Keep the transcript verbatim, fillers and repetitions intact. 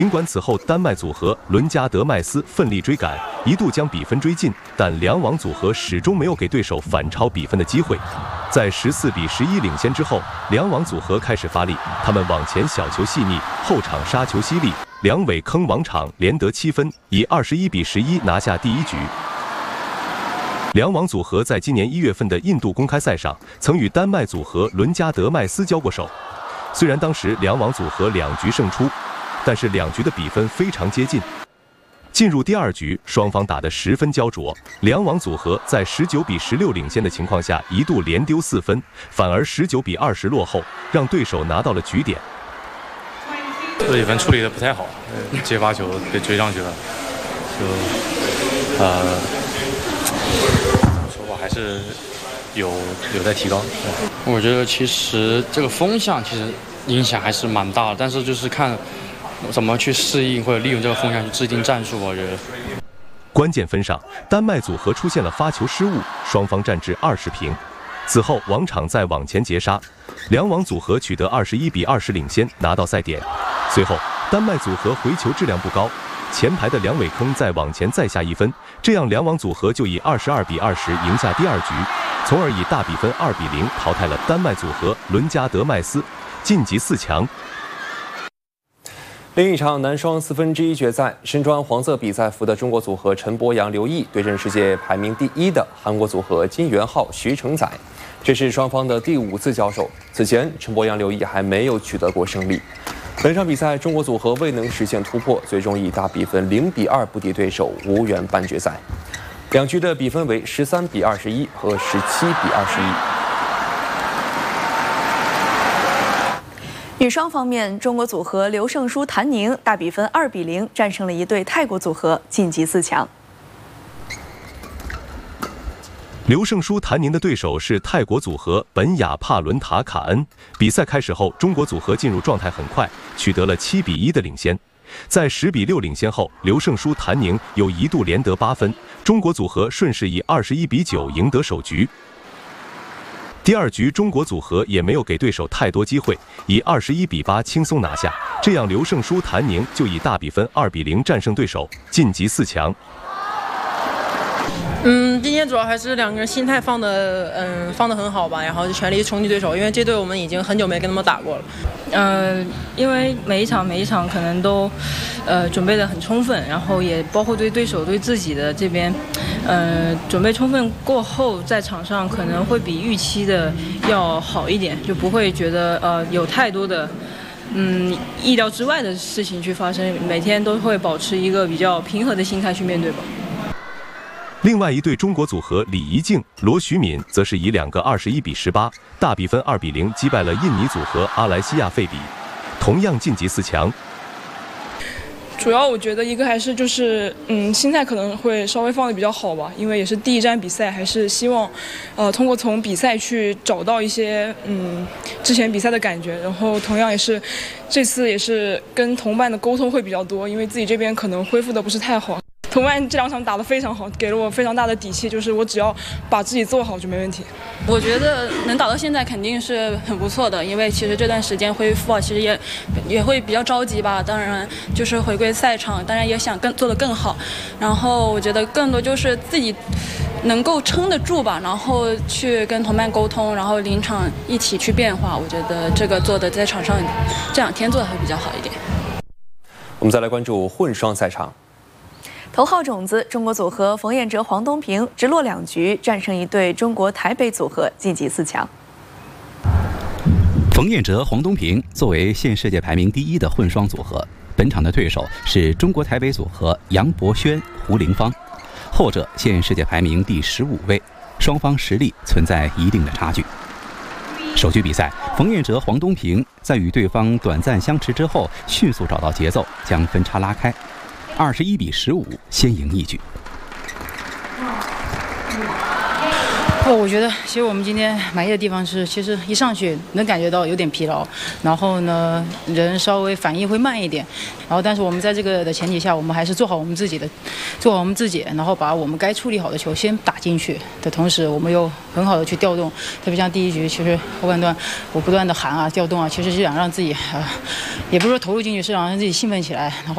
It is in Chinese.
尽管此后丹麦组合伦加德麦斯奋力追赶，一度将比分追近，但两网组合始终没有给对手反超比分的机会。在十四比十一领先之后，两网组合开始发力，他们往前小球细腻，后场杀球犀利，两尾坑网场连得七分，以二十一比十一拿下第一局。两网组合在今年一月份的印度公开赛上，曾与丹麦组合伦加德麦斯交过手。虽然当时两网组合两局胜出，但是两局的比分非常接近。进入第二局，双方打得十分焦灼，两网组合在十九比十六领先的情况下，一度连丢四分，反而十九比二十落后，让对手拿到了局点。 这一分处理的不太好，接发球被追上去了，就呃，说话还是有有在提高。 我觉得其实这个风向其实影响还是蛮大的，但是就是看怎么去适应或者利用这个风向去制定战术吧。我觉得关键分上，丹麦组合出现了发球失误，双方战至二十平。此后网场再往前截杀，两网组合取得二十一比二十领先，拿到赛点。随后丹麦组合回球质量不高，前排的两尾坑再往前再下一分，这样两网组合就以二十二比二十赢下第二局，从而以大比分二比零淘汰了丹麦组合伦加德麦斯，晋级四强。 另一场男双四分之一决赛，身穿黄色比赛服的中国组合陈博阳、刘毅对阵世界排名第一的韩国组合金元浩、徐成宰，这是双方的第五次交手。此前，陈博阳、刘毅还没有取得过胜利。本场比赛，中国组合未能实现突破，最终以大比分零比二不敌对手，无缘半决赛。两局的比分为十三比二十一和十七比二十一。女双方面，中国组合刘胜书、谭宁大比分二比零战胜了一对泰国组合，晋级四强。 刘胜书、谭宁的对手是泰国组合本雅帕伦塔卡恩。比赛开始后，中国组合进入状态很快，取得了七比一的领先。在十比六领先后，刘胜书、谭宁又一度连得八分，中国组合顺势以二十一比九赢得首局。第二局，中国组合也没有给对手太多机会，以二十一比八轻松拿下。这样，刘胜书、谭宁就以大比分二比零战胜对手，晋级四强。 嗯，今天主要还是两个人心态放的，嗯，放得很好吧，然后就全力冲击对手，因为这队我们已经很久没跟他们打过了。 呃，因为每一场每一场可能都，呃，准备得很充分，然后也包括对对手对自己的这边，呃，准备充分过后，在场上可能会比预期的要好一点，就不会觉得呃有太多的。嗯，意料之外的事情去发生，每天都会保持一个比较平和的心态去面对吧。 另外一对中国组合李怡静、罗徐敏则是以两个二十一比十八大比分二比零击败了印尼组合阿莱西亚费比，同样晋级四强。 主要我觉得一个还是就是嗯心态可能会稍微放得比较好吧，因为也是第一站比赛，还是希望呃通过从比赛去找到一些嗯之前比赛的感觉，然后同样也是这次也是跟同伴的沟通会比较多，因为自己这边可能恢复的不是太好。同伴这两场打得非常好，给了我非常大的底气，就是我只要把自己做好就没问题。 我觉得能打到现在肯定是很不错的，因为其实这段时间恢复啊，其实也也会比较着急吧。当然就是回归赛场，当然也想更做得更好。然后我觉得更多就是自己能够撑得住吧，然后去跟同伴沟通，然后临场一起去变化。我觉得这个做的在场上这两天做的会比较好一点。 我们再来关注混双赛场。 头号种子中国组合冯彦哲、黄东萍直落两局战胜一对中国台北组合，晋级四强。 冯彦哲、黄东萍作为现世界排名第一的混双组合，本场的对手是中国台北组合杨博轩、胡凌芳，后者现世界排名第十五位，双方实力存在一定的差距。首局比赛，冯彦哲、黄东萍在与对方短暂相持之后，迅速找到节奏，将分差拉开。二十一比十五，先赢一局。 哦，我觉得其实我们今天满意的地方是，其实一上去能感觉到有点疲劳，然后呢人稍微反应会慢一点，然后但是我们在这个的前提下，我们还是做好我们自己的，做好我们自己，然后把我们该处理好的球先打进去的同时，我们又很好的去调动，特别像第一局，其实后半段我不断的喊啊调动啊，其实是想让自己啊，也不是说投入进去，是想让自己兴奋起来，然后。